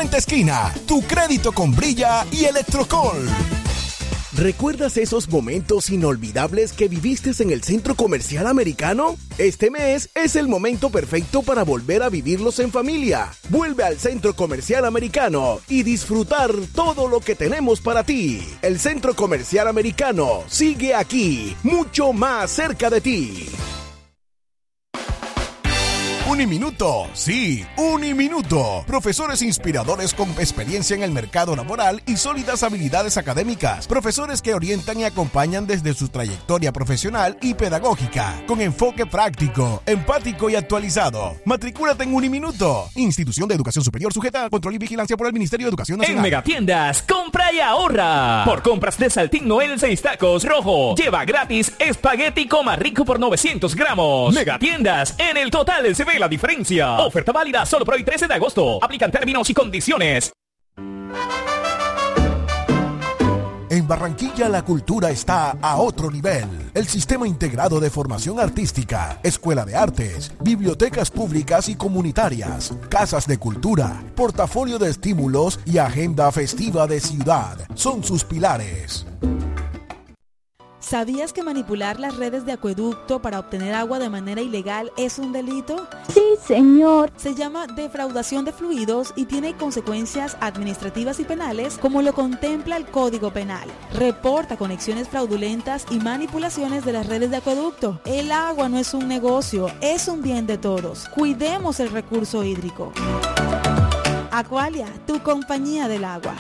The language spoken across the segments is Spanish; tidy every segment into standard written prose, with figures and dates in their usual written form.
Puente Esquina, tu crédito con Brilla y Electrocol. ¿Recuerdas esos momentos inolvidables que viviste en el Centro Comercial Americano? Este mes es el momento perfecto para volver a vivirlos en familia. Vuelve al Centro Comercial Americano y disfrutar todo lo que tenemos para ti. El Centro Comercial Americano sigue aquí, mucho más cerca de ti. Uniminuto, sí, Uniminuto. Profesores inspiradores con experiencia en el mercado laboral y sólidas habilidades académicas. Profesores que orientan y acompañan desde su trayectoria profesional y pedagógica, con enfoque práctico, empático y actualizado. Matricúlate en Uniminuto. Institución de Educación Superior sujeta a control y vigilancia por el Ministerio de Educación Nacional. En Megatiendas, compra y ahorra. Por compras de Saltín Noel 6 tacos rojo, lleva gratis espagueti coma rico por 900 gramos. Megatiendas, en el total se ve la diferencia. Oferta válida solo por hoy 13 de agosto. Aplican términos y condiciones. En Barranquilla la cultura está a otro nivel. El Sistema Integrado de Formación Artística, Escuela de Artes, bibliotecas públicas y comunitarias, casas de cultura, portafolio de estímulos y agenda festiva de ciudad son sus pilares. ¿Sabías que manipular las redes de acueducto para obtener agua de manera ilegal es un delito? Sí, señor. Se llama defraudación de fluidos y tiene consecuencias administrativas y penales como lo contempla el Código Penal. Reporta conexiones fraudulentas y manipulaciones de las redes de acueducto. El agua no es un negocio, es un bien de todos. Cuidemos el recurso hídrico. Aqualia, tu compañía del agua.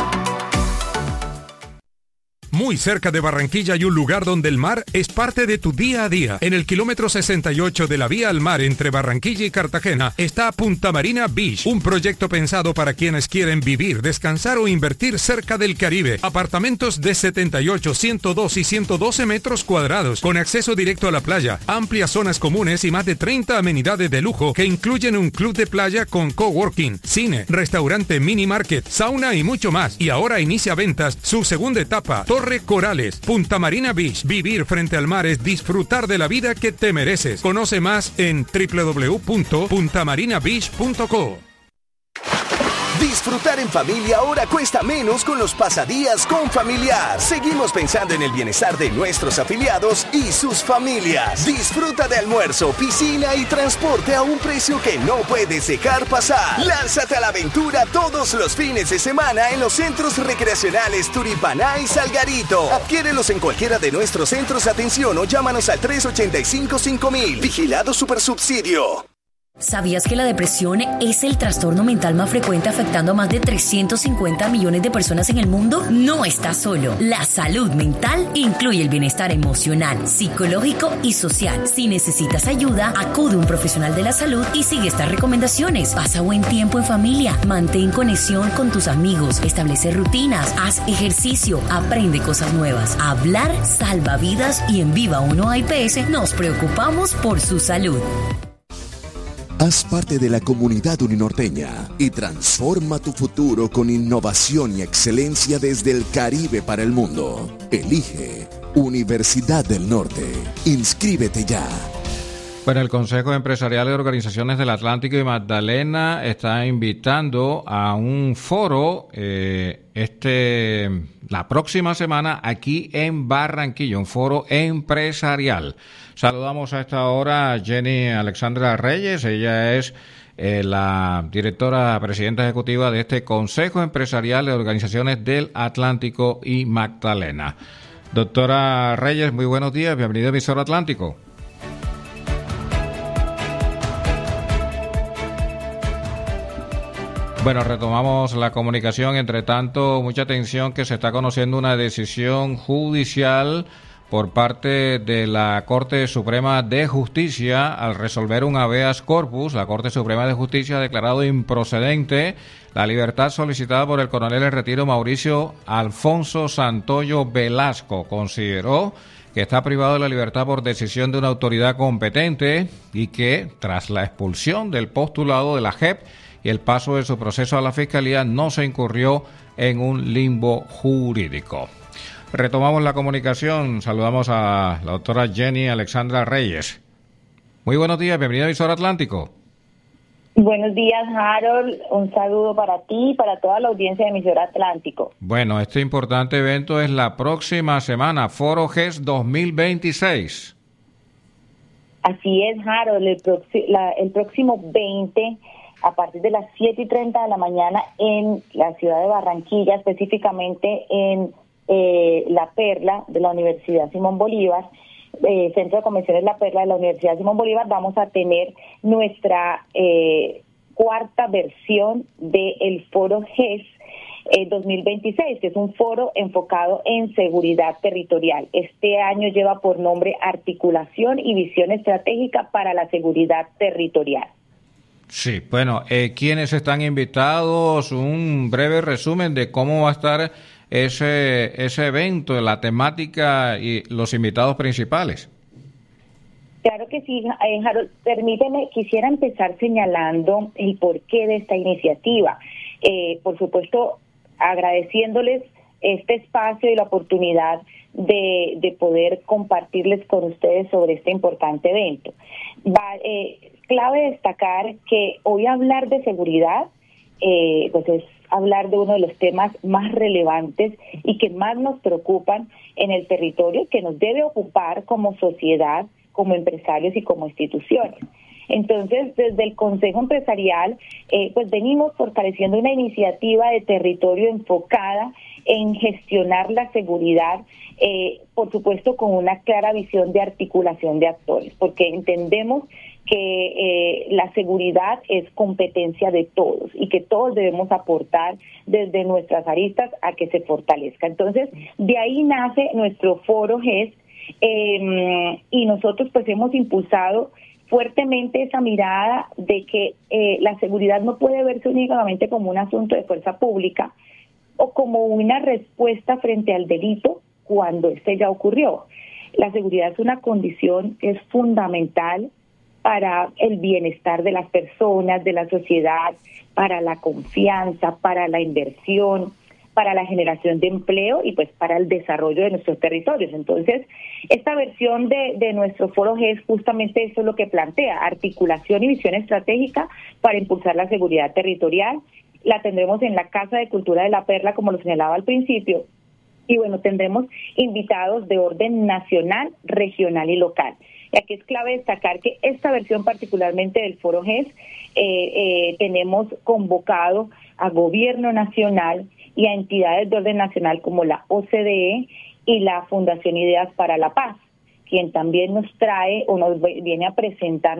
Muy cerca de Barranquilla hay un lugar donde el mar es parte de tu día a día. En el kilómetro 68 de la vía al mar entre Barranquilla y Cartagena está Punta Marina Beach, un proyecto pensado para quienes quieren vivir, descansar o invertir cerca del Caribe. Apartamentos de 78, 102 y 112 metros cuadrados, con acceso directo a la playa, amplias zonas comunes y más de 30 amenidades de lujo que incluyen un club de playa con coworking, cine, restaurante, mini market, sauna y mucho más. Y ahora inicia ventas su segunda etapa, Torre Corales, Punta Marina Beach. Vivir frente al mar es disfrutar de la vida que te mereces. Conoce más en www.puntamarinabeach.co. Disfrutar en familia ahora cuesta menos con los pasadías con Familiar. Seguimos pensando en el bienestar de nuestros afiliados y sus familias. Disfruta de almuerzo, piscina y transporte a un precio que no puedes dejar pasar. Lánzate a la aventura todos los fines de semana en los centros recreacionales Turipaná y Salgarito. Adquiérelos en cualquiera de nuestros centros de atención o llámanos al 385-5000. Vigilado Supersubsidio. ¿Sabías que la depresión es el trastorno mental más frecuente afectando a más de 350 millones de personas en el mundo? No estás solo. La salud mental incluye el bienestar emocional, psicológico y social. Si necesitas ayuda, acude a un profesional de la salud y sigue estas recomendaciones. Pasa buen tiempo en familia, mantén conexión con tus amigos, establece rutinas, haz ejercicio, aprende cosas nuevas. Hablar salva vidas y en Viva 1 IPS nos preocupamos por su salud. Haz parte de la comunidad uninorteña y transforma tu futuro con innovación y excelencia desde el Caribe para el mundo. Elige Universidad del Norte. Inscríbete ya. Bueno, el Consejo Empresarial de Organizaciones del Atlántico y Magdalena está invitando a un foro la próxima semana aquí en Barranquilla, un foro empresarial. Saludamos a esta hora a Jenny Alexandra Reyes. Ella es la directora, presidenta ejecutiva de este Consejo Empresarial de Organizaciones del Atlántico y Magdalena. Doctora Reyes, muy buenos días. Bienvenida a Emisora Atlántico. Bueno, retomamos la comunicación. Entre tanto, mucha atención que se está conociendo una decisión judicial por parte de la Corte Suprema de Justicia al resolver un habeas corpus. La Corte Suprema de Justicia ha declarado improcedente la libertad solicitada por el coronel en retiro Mauricio Alfonso Santoyo Velasco. Consideró que está privado de la libertad por decisión de una autoridad competente y que, tras la expulsión del postulado de la JEP y el paso de su proceso a la Fiscalía, no se incurrió en un limbo jurídico. Retomamos la comunicación. Saludamos a la doctora Jenny Alexandra Reyes. Muy buenos días, bienvenida a Emisora Atlántico. Buenos días, Harold. Un saludo para ti y para toda la audiencia de Emisora Atlántico. Bueno, este importante evento es la próxima semana, Foro GES 2026. Así es, Harold. El próximo 20, a partir de las 7:30 de la mañana en la ciudad de Barranquilla, específicamente en La Perla de la Universidad Simón Bolívar, Centro de Convenciones La Perla de la Universidad Simón Bolívar, vamos a tener nuestra cuarta versión del Foro GES 2026, que es un foro enfocado en seguridad territorial. Este año lleva por nombre Articulación y Visión Estratégica para la Seguridad Territorial. Sí, bueno, ¿quiénes están invitados? Un breve resumen de cómo va a estar ese evento, la temática y los invitados principales. Claro que sí, Harold. Permíteme, quisiera empezar señalando el porqué de esta iniciativa. Por supuesto, agradeciéndoles este espacio y la oportunidad de poder compartirles con ustedes sobre este importante evento. Clave destacar que hoy hablar de seguridad pues es hablar de uno de los temas más relevantes y que más nos preocupan en el territorio, que nos debe ocupar como sociedad, como empresarios y como instituciones. Entonces, desde el Consejo Empresarial, pues venimos fortaleciendo una iniciativa de territorio enfocada en gestionar la seguridad, por supuesto con una clara visión de articulación de actores, porque entendemos que la seguridad es competencia de todos y que todos debemos aportar desde nuestras aristas a que se fortalezca. Entonces, de ahí nace nuestro Foro GES, y nosotros pues hemos impulsado fuertemente esa mirada de que la seguridad no puede verse únicamente como un asunto de fuerza pública o como una respuesta frente al delito cuando este ya ocurrió. La seguridad es una condición que es fundamental para el bienestar de las personas, de la sociedad, para la confianza, para la inversión, para la generación de empleo y pues para el desarrollo de nuestros territorios. Entonces, esta versión de nuestro Foro GES justamente eso es lo que plantea, articulación y visión estratégica para impulsar la seguridad territorial. La tendremos en la Casa de Cultura de La Perla, como lo señalaba al principio, y bueno, tendremos invitados de orden nacional, regional y local. Y aquí es clave destacar que esta versión particularmente del Foro GES tenemos convocado a Gobierno Nacional y a entidades de orden nacional como la OCDE y la Fundación Ideas para la Paz, quien también nos trae o nos vienen a presentar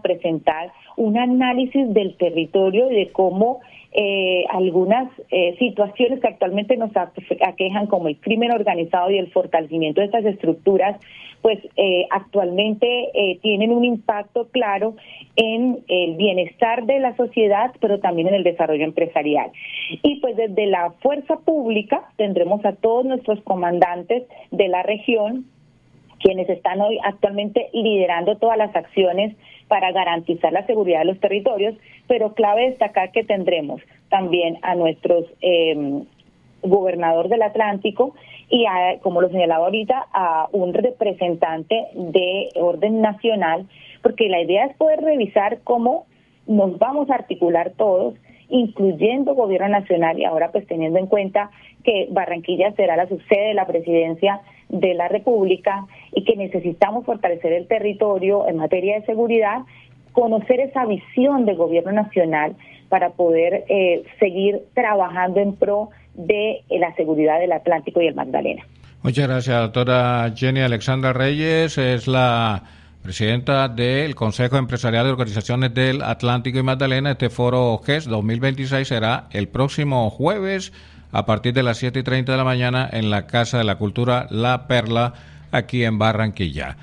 un análisis del territorio y de cómo algunas situaciones que actualmente nos aquejan, como el crimen organizado y el fortalecimiento de estas estructuras, pues actualmente tienen un impacto claro en el bienestar de la sociedad, pero también en el desarrollo empresarial. Y pues desde la fuerza pública tendremos a todos nuestros comandantes de la región, quienes están hoy actualmente liderando todas las acciones para garantizar la seguridad de los territorios, pero clave destacar que tendremos también a nuestros gobernador del Atlántico y como lo señalaba ahorita, a un representante de orden nacional, porque la idea es poder revisar cómo nos vamos a articular todos, incluyendo gobierno nacional, y ahora pues teniendo en cuenta que Barranquilla será la subsede de la presidencia de la República y que necesitamos fortalecer el territorio en materia de seguridad, conocer esa visión del gobierno nacional para poder seguir trabajando en pro de la seguridad del Atlántico y el Magdalena. Muchas gracias, doctora Jenny Alexandra Reyes, es la presidenta del Consejo Empresarial de Organizaciones del Atlántico y Magdalena. Este Foro GES 2026 será el próximo jueves a partir de las 7:30 de la mañana en la Casa de la Cultura La Perla, aquí en Barranquilla.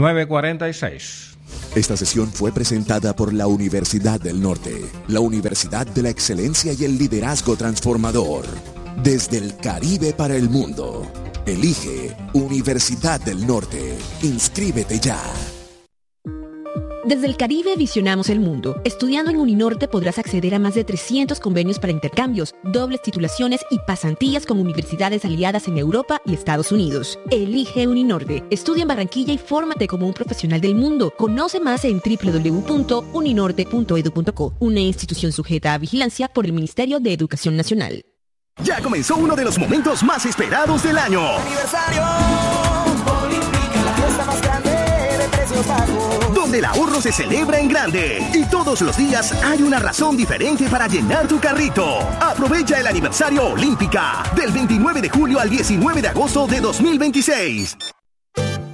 9:46. Esta sesión fue presentada por la Universidad del Norte, la Universidad de la Excelencia y el Liderazgo Transformador. Desde el Caribe para el mundo. Elige Universidad del Norte. Inscríbete ya. Desde el Caribe visionamos el mundo. Estudiando en Uninorte podrás acceder a más de 300 convenios para intercambios, dobles titulaciones y pasantías con universidades aliadas en Europa y Estados Unidos. Elige Uninorte. Estudia en Barranquilla y fórmate como un profesional del mundo. Conoce más en www.uninorte.edu.co, una institución sujeta a vigilancia por el Ministerio de Educación Nacional. Ya comenzó uno de los momentos más esperados del año. Aniversario Olímpica, la fiesta más grande de precios bajos. Donde el ahorro se celebra en grande. Y todos los días hay una razón diferente para llenar tu carrito. Aprovecha el aniversario Olímpica del 29 de julio al 19 de agosto de 2026.